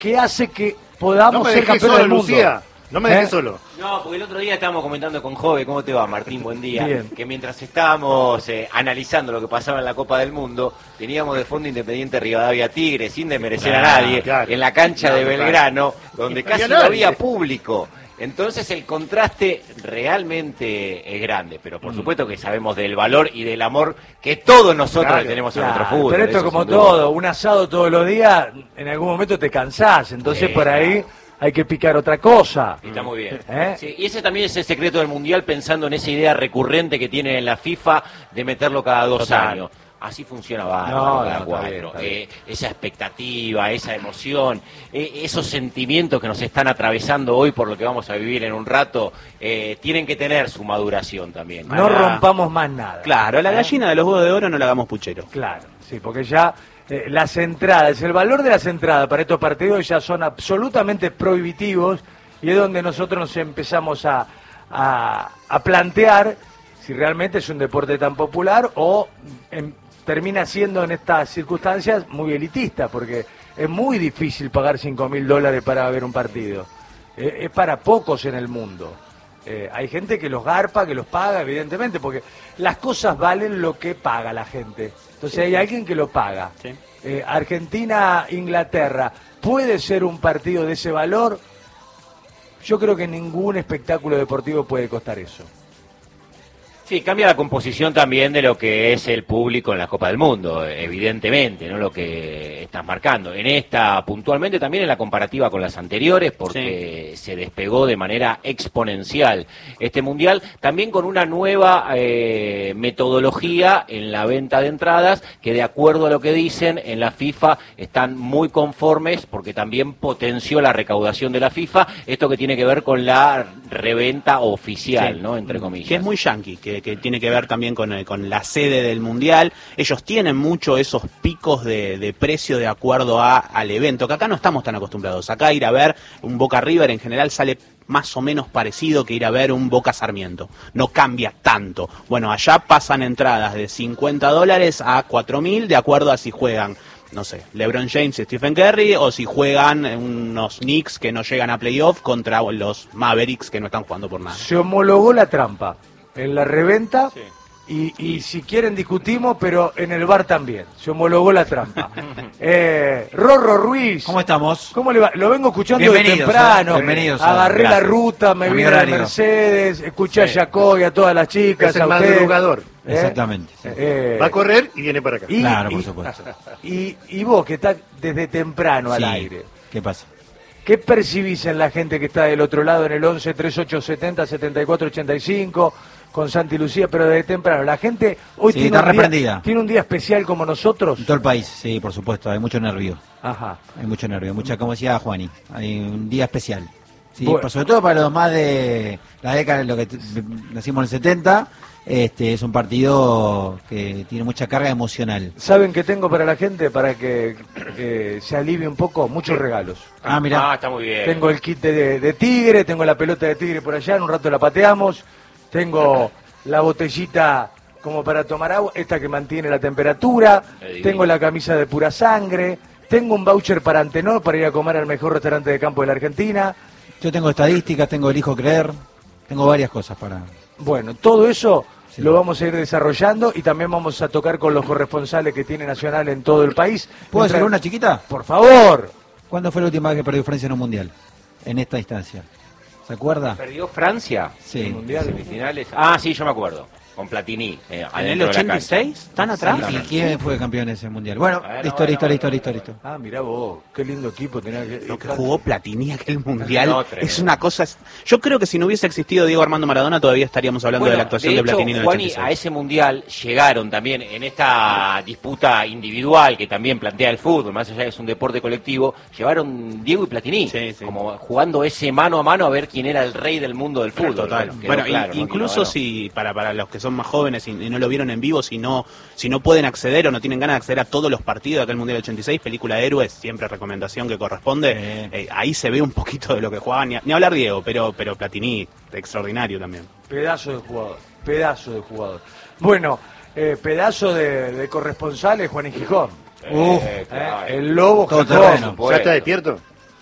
que hace que podamos ser campeones del mundo. Lucía. No me dejes solo. No, porque el otro día estábamos comentando con Jove, ¿cómo te va, Martín? Buen día. Bien. Que mientras estábamos analizando lo que pasaba en la Copa del Mundo, teníamos de fondo Independiente Rivadavia Tigre, sin desmerecer a nadie, en la cancha de Belgrano, donde casi no había público. Entonces el contraste realmente es grande, pero por supuesto que sabemos del valor y del amor que todos nosotros le tenemos a nuestro fútbol. Pero esto como todo, un asado todos los días, en algún momento te cansás, entonces por ahí hay que picar otra cosa. Y está muy bien. Sí, y ese también es el secreto del Mundial, pensando en esa idea recurrente que tiene en la FIFA de meterlo cada 2 años. Así funciona cada 4. Esa expectativa, esa emoción, esos sentimientos que nos están atravesando hoy por lo que vamos a vivir en un rato, tienen que tener su maduración también. No rompamos más nada. Claro, la gallina de los huevos de oro no la hagamos puchero. Claro, sí, porque ya las entradas, el valor de las entradas para estos partidos ya son absolutamente prohibitivos y es donde nosotros nos empezamos a plantear si realmente es un deporte tan popular o termina siendo en estas circunstancias muy elitista, porque es muy difícil pagar $5.000 para ver un partido. Es para pocos en el mundo. Hay gente que los garpa, que los paga, evidentemente, porque las cosas valen lo que paga la gente. Entonces hay alguien que lo paga. Sí. Argentina-Inglaterra, ¿puede ser un partido de ese valor? Yo creo que ningún espectáculo deportivo puede costar eso. Sí, cambia la composición también de lo que es el público en la Copa del Mundo, evidentemente, no lo que estás marcando. En esta, puntualmente, también en la comparativa con las anteriores, porque se despegó de manera exponencial este Mundial, también con una nueva metodología en la venta de entradas, que de acuerdo a lo que dicen, en la FIFA están muy conformes, porque también potenció la recaudación de la FIFA, esto que tiene que ver con la reventa oficial, ¿no? Entre comillas. Que es muy yanqui, que tiene que ver también con la sede del Mundial. Ellos tienen mucho esos picos de precio de acuerdo al evento, que acá no estamos tan acostumbrados. Acá ir a ver un Boca River en general sale más o menos parecido que ir a ver un Boca Sarmiento. No cambia tanto. Bueno, allá pasan entradas de $50 a $4.000 de acuerdo a si juegan, no sé, LeBron James y Stephen Curry, o si juegan unos Knicks que no llegan a playoff contra los Mavericks que no están jugando por nada. Se homologó la trampa en la reventa y si quieren discutimos, pero en el bar también. Se homologó la trampa. Rorro Ruiz. ¿Cómo estamos? ¿Cómo le va? Lo vengo escuchando de temprano. Bienvenidos. Agarré la ruta, me vine a Mercedes, escuché a Jacob y a todas las chicas. Es el madrugador. Exactamente. Va a correr y viene para acá. Claro, por supuesto. Y vos, que estás desde temprano al aire. ¿Qué pasa? ¿Qué percibís en la gente que está del otro lado en el 11 3870 7485 con Santi Lucía, pero desde temprano? La gente hoy tiene un día especial como nosotros. En todo el país, sí, por supuesto, hay mucho nervio. Ajá. Hay mucho nervio, como decía Juani, hay un día especial. Sí, sobre todo para los más de la década, lo que nacimos en el 70, es un partido que tiene mucha carga emocional. ¿Saben qué tengo para la gente? Para que se alivie un poco, muchos regalos. Mira. Está muy bien. Tengo el kit de Tigre, tengo la pelota de Tigre por allá, en un rato la pateamos. Tengo la botellita como para tomar agua, esta que mantiene la temperatura. Tengo la camisa de Pura Sangre. Tengo un voucher para Antenor para ir a comer al mejor restaurante de campo de la Argentina. Yo tengo estadísticas, tengo Elijo Creer, tengo varias cosas para... Bueno, todo eso lo vamos a ir desarrollando y también vamos a tocar con los corresponsales que tiene Nacional en todo el país. ¿Puedo hacer una chiquita? Por favor. ¿Cuándo fue la última vez que perdió Francia en un mundial? En esta instancia. ¿Se acuerda? ¿Perdió Francia? Sí. ¿En mundial? ¿Semifinales? Sí, yo me acuerdo. Con Platini. ¿En el 86? ¿Tan atrás? ¿Y quién fue campeón en ese mundial? Bueno, listo. Mirá vos, qué lindo equipo tenía que... Lo que jugó Platini aquel mundial es una cosa... Yo creo que si no hubiese existido Diego Armando Maradona todavía estaríamos hablando de la actuación de Platini en el 86. A ese mundial llegaron también en esta disputa individual que también plantea el fútbol, más allá de que es un deporte colectivo, llevaron Diego y Platini, como jugando ese mano a mano a ver quién era el rey del mundo del fútbol. Total. Bueno, claro, incluso si para los que son más jóvenes y no lo vieron en vivo, si no pueden acceder o no tienen ganas de acceder a todos los partidos de aquel Mundial 86, película de Héroes, siempre recomendación que corresponde, ahí se ve un poquito de lo que jugaban, ni hablar Diego, pero Platini, extraordinario también. Pedazo de jugador. Bueno, pedazo de corresponsales, Juan y Gijón. Claro. El Lobo Gijón. ¿Ya está despierto?